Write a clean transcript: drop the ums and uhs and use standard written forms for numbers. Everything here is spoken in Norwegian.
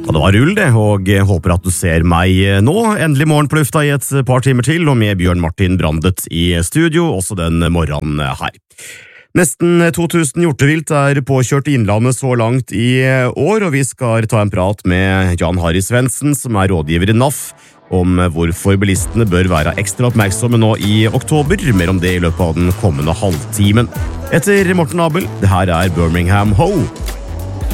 Ja, det var rull det, og jeg håper at du ser meg nå. Endelig morgen på lufta i et par timer til, og med Bjørn Martin Brandet i studio, også den morgenen her. Nesten 2000 hjortevilt påkjørt i innlandet så langt i år, og vi skal ta en prat med Jan Harry Svendsen, som rådgiver i NAF, om hvorfor bilistene bør være ekstra oppmerksomme nå i oktober, mer om det i løpet av den kommende halvtimen. Etter Morten Abel, det her Birmingham Ho!